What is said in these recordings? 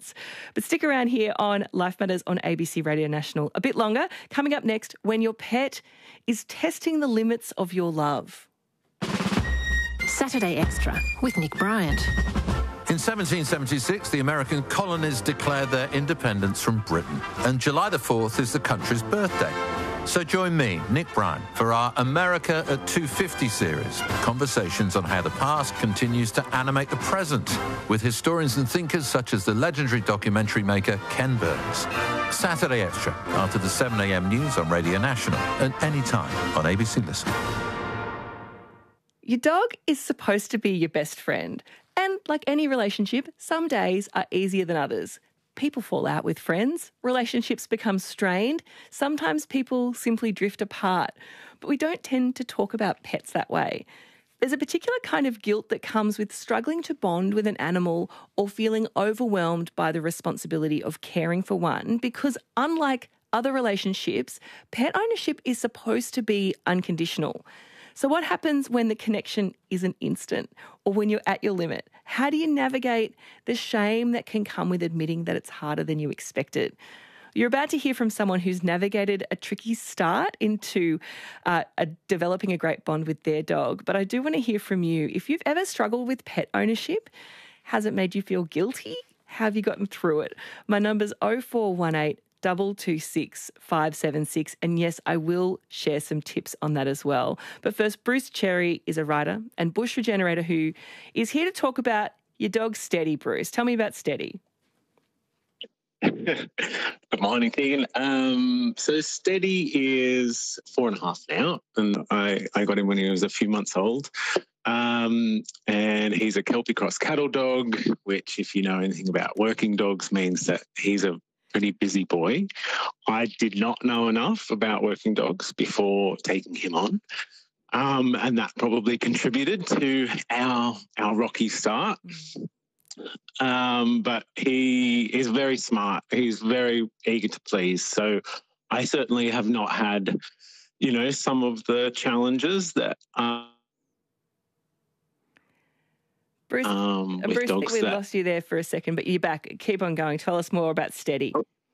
moments. But stick around here on Life Matters on ABC Radio National a bit longer. Coming up next, when your pet is testing the limits of your love. Saturday Extra with Nick Bryant. In 1776, the American colonies declared their independence from Britain, and July the 4th is the country's birthday. So join me, Nick Bryant, for our America at 250 series, conversations on how the past continues to animate the present, with historians and thinkers such as the legendary documentary maker Ken Burns. Saturday Extra, after the 7 a.m. news on Radio National, and anytime on ABC Listen. Your dog is supposed to be your best friend. And like any relationship, some days are easier than others. People fall out with friends, relationships become strained, sometimes people simply drift apart. But we don't tend to talk about pets that way. There's a particular kind of guilt that comes with struggling to bond with an animal or feeling overwhelmed by the responsibility of caring for one, because unlike other relationships, pet ownership is supposed to be unconditional. So what happens when the connection isn't instant or when you're at your limit? How do you navigate the shame that can come with admitting that it's harder than you expected? You're about to hear from someone who's navigated a tricky start into developing a great bond with their dog. But I do want to hear from you. If you've ever struggled with pet ownership, has it made you feel guilty? How have you gotten through it? My number's 0418 226 576. And yes, I will share some tips on that as well. But first, Bruce Cherry is a writer and bush regenerator who is here to talk about your dog Steady. Bruce, tell me about Steady. Good morning, Tegan. So Steady is 4.5 now, and I got him when he was a few months old. And he's a Kelpie Cross cattle dog, which, if you know anything about working dogs, means that he's a pretty busy boy. I did not know enough about working dogs before taking him on. And that probably contributed to our rocky start. But he is very smart. He's very eager to please. So I certainly have not had, some of the challenges that Bruce, I think we lost you there for a second, but you're back. Keep on going. Tell us more about Steady.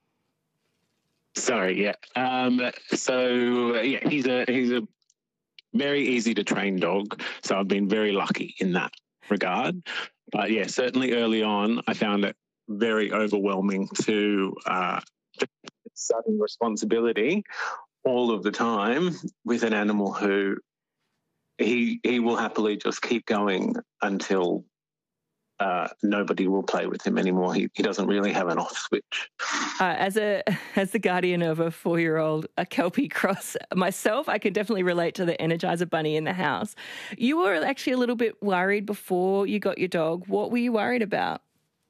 Sorry, yeah. He's a very easy to train dog. So I've been very lucky in that regard. But yeah, certainly early on, I found it very overwhelming to sudden responsibility all of the time with an animal who he will happily just keep going until nobody will play with him anymore. He doesn't really have an off switch. As the guardian of a 4-year-old a Kelpie Cross myself, I can definitely relate to the Energizer Bunny in the house. You were actually a little bit worried before you got your dog. What were you worried about?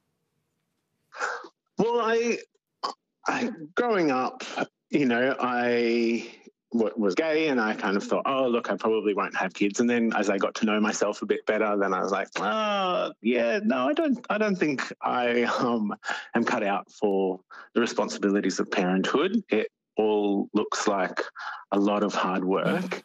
Well, I growing up, I was gay, and I kind of thought, oh, look, I probably won't have kids. And then as I got to know myself a bit better, then I was like, I don't think I am cut out for the responsibilities of parenthood. It all looks like a lot of hard work.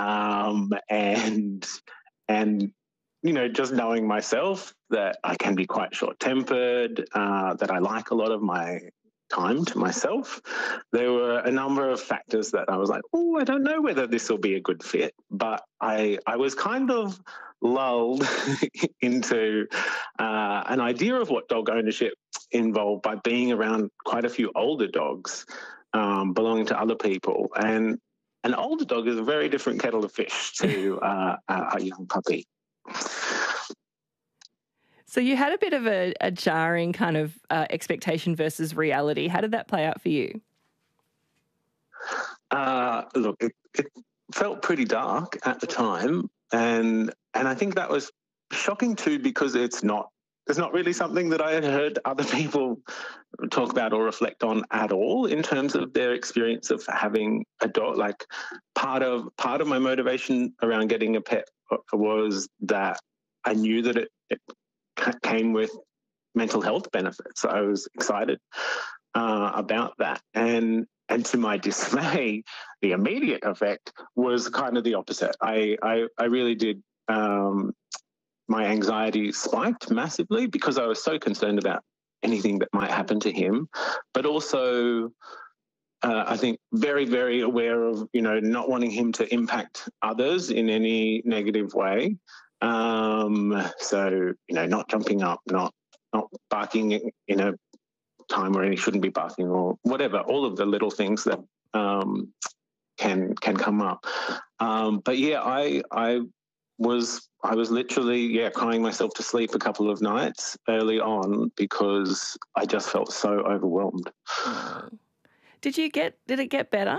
And just knowing myself that I can be quite short-tempered, that I like a lot of my time to myself. There were a number of factors that I was like, oh, I don't know whether this will be a good fit. But I was kind of lulled into an idea of what dog ownership involved by being around quite a few older dogs belonging to other people. And an older dog is a very different kettle of fish to a young puppy. So you had a bit of a jarring kind of expectation versus reality. How did that play out for you? Look, it felt pretty dark at the time, and I think that was shocking too, because it's not really something that I had heard other people talk about or reflect on at all in terms of their experience of having a dog. Like part of my motivation around getting a pet was that I knew that it came with mental health benefits. I was excited about that. And to my dismay, the immediate effect was kind of the opposite. I really did, my anxiety spiked massively because I was so concerned about anything that might happen to him, but also I think very, very aware of, not wanting him to impact others in any negative way. So, not jumping up, not barking in a time where he shouldn't be barking or whatever, all of the little things that can come up. But yeah, I was literally, crying myself to sleep a couple of nights early on because I just felt so overwhelmed. Did it get better?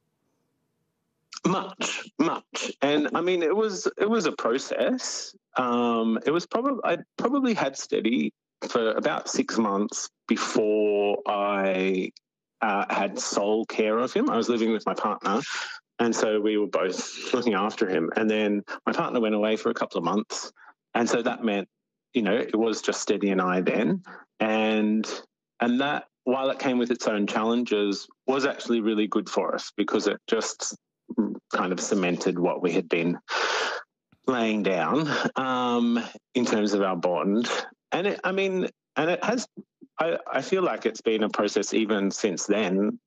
Much. And I mean, it was a process. I probably had steady for about 6 months before I had sole care of him. I was living with my partner, and so we were both looking after him. And then my partner went away for a couple of months, and so that meant, it was just Steady and I then. And that, while it came with its own challenges, was actually really good for us because it just kind of cemented what we had been laying down in terms of our bond. And I feel like it's been a process even since then